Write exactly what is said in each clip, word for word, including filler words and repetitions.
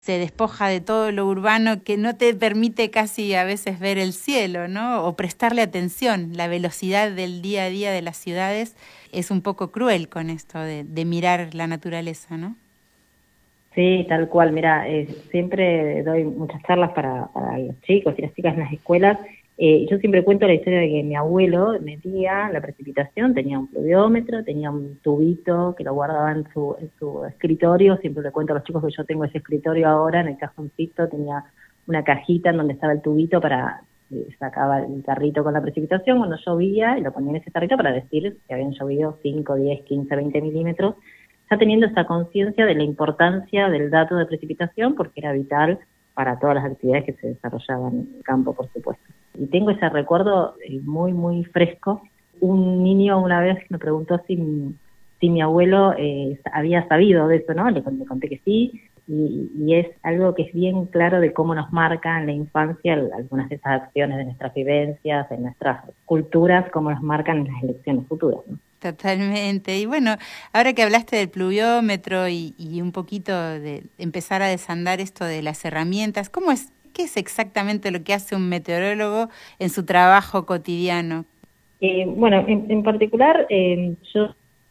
se despoja de todo lo urbano que no te permite casi a veces ver el cielo, ¿no? O prestarle atención. La velocidad del día a día de las ciudades es un poco cruel con esto de, de mirar la naturaleza, ¿no? Sí, tal cual. Mira, eh, siempre doy muchas charlas para, para los chicos y las chicas en las escuelas. Eh, yo siempre cuento la historia de que mi abuelo medía la precipitación, tenía un pluviómetro, tenía un tubito que lo guardaba en su, en su escritorio. Siempre le cuento a los chicos que yo tengo ese escritorio ahora, en el cajoncito tenía una cajita en donde estaba el tubito para, eh, sacaba el tarrito con la precipitación cuando llovía y lo ponía en ese tarrito para decir que habían llovido cinco, diez, quince, veinte milímetros, ya teniendo esa conciencia de la importancia del dato de precipitación, porque era vital para todas las actividades que se desarrollaban en el campo, por supuesto. Y tengo ese recuerdo muy, muy fresco. Un niño una vez me preguntó si mi, si mi abuelo eh, había sabido de eso, ¿no? Le, le conté que sí, y, y es algo que es bien claro de cómo nos marca en la infancia algunas de esas acciones de nuestras vivencias, de nuestras culturas, cómo nos marcan en las elecciones futuras, ¿no? Totalmente. Y bueno, ahora que hablaste del pluviómetro y, y un poquito de empezar a desandar esto de las herramientas, ¿cómo es, qué es exactamente lo que hace un meteorólogo en su trabajo cotidiano? Eh, bueno, en, en particular, eh, yo,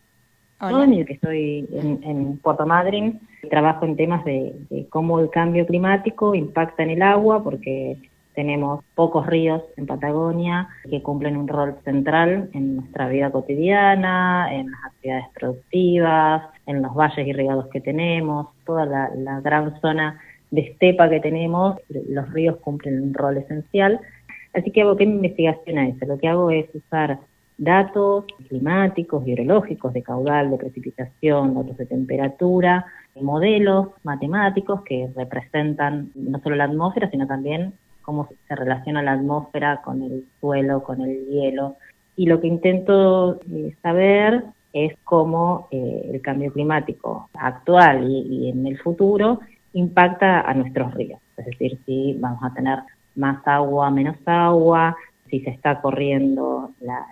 Hola. que estoy en, en Puerto Madryn, trabajo en temas de, de cómo el cambio climático impacta en el agua, porque tenemos pocos ríos en Patagonia que cumplen un rol central en nuestra vida cotidiana, en las actividades productivas, en los valles irrigados que tenemos, toda la, la gran zona de estepa que tenemos, los ríos cumplen un rol esencial. Así que aboqué mi investigación a eso. Lo que hago es usar datos climáticos, hidrológicos, de caudal, de precipitación, datos de temperatura, modelos matemáticos que representan no solo la atmósfera, sino también cómo se relaciona la atmósfera con el suelo, con el hielo. Y lo que intento eh, saber es cómo eh, el cambio climático actual y, y en el futuro impacta a nuestros ríos. Es decir, si vamos a tener más agua, menos agua, si se está corriendo, la,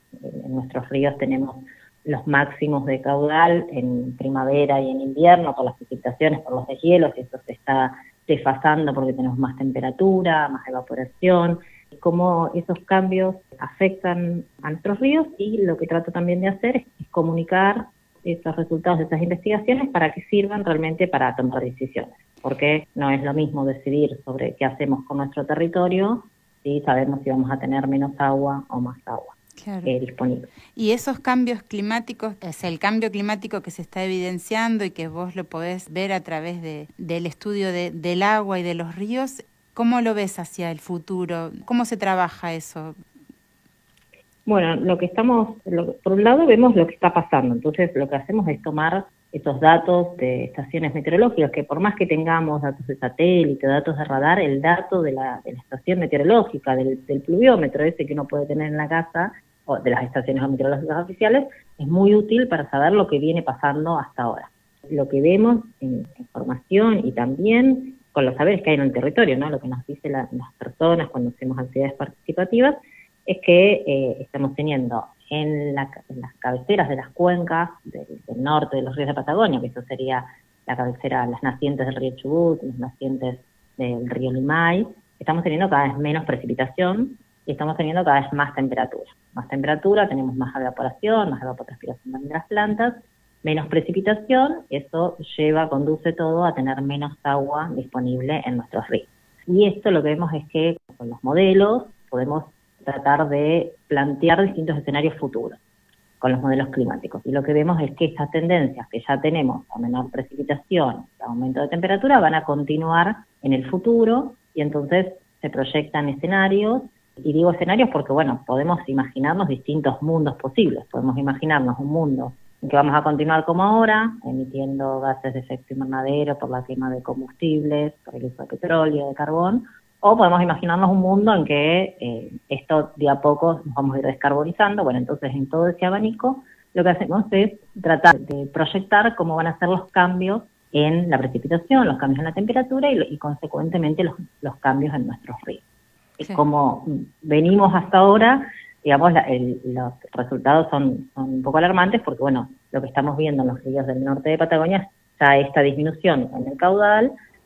en nuestros ríos tenemos los máximos de caudal en primavera y en invierno por las precipitaciones, por los deshielos, y eso se está desfasando porque tenemos más temperatura, más evaporación, cómo esos cambios afectan a nuestros ríos, y lo que trato también de hacer es comunicar esos resultados de esas investigaciones para que sirvan realmente para tomar decisiones, porque no es lo mismo decidir sobre qué hacemos con nuestro territorio si sabemos si vamos a tener menos agua o más agua. Claro. Eh, disponible. Y esos cambios climáticos, es el cambio climático que se está evidenciando y que vos lo podés ver a través de, del estudio de, del agua y de los ríos, ¿cómo lo ves hacia el futuro? ¿Cómo se trabaja eso? Bueno, lo que estamos, lo, por un lado vemos lo que está pasando, entonces lo que hacemos es tomar estos datos de estaciones meteorológicas, que por más que tengamos datos de satélite, datos de radar, el dato de la, de la estación meteorológica, del, del pluviómetro ese que uno puede tener en la casa, o de las estaciones meteorológicas oficiales, es muy útil para saber lo que viene pasando hasta ahora. Lo que vemos en información y también con los saberes que hay en el territorio, ¿no? Lo que nos dicen la, las personas cuando hacemos actividades participativas, es que eh, estamos teniendo en, la, en las cabeceras de las cuencas del, del norte de los ríos de Patagonia, que eso sería la cabecera, las nacientes del río Chubut, las nacientes del río Limay, estamos teniendo cada vez menos precipitación y estamos teniendo cada vez más temperatura. Más temperatura, tenemos más evaporación, más evapotranspiración de las plantas, menos precipitación, eso lleva, conduce todo a tener menos agua disponible en nuestros ríos. Y esto lo que vemos es que con los modelos podemos tratar de plantear distintos escenarios futuros con los modelos climáticos. Y lo que vemos es que estas tendencias que ya tenemos, a menor precipitación, aumento de temperatura, van a continuar en el futuro, y entonces se proyectan escenarios, y digo escenarios porque, bueno, podemos imaginarnos distintos mundos posibles. Podemos imaginarnos un mundo en que vamos a continuar como ahora, emitiendo gases de efecto invernadero por la quema de combustibles, por el uso de petróleo, de carbón, o podemos imaginarnos un mundo en que eh, esto de a poco nos vamos a ir descarbonizando. Bueno, entonces en todo ese abanico lo que hacemos es tratar de proyectar cómo van a ser los cambios en la precipitación, los cambios en la temperatura y, y consecuentemente los, los cambios en nuestros ríos. Sí. Como venimos hasta ahora, digamos, la, el, los resultados son, son un poco alarmantes porque, bueno, lo que estamos viendo en los ríos del norte de Patagonia ya esta disminución en el caudal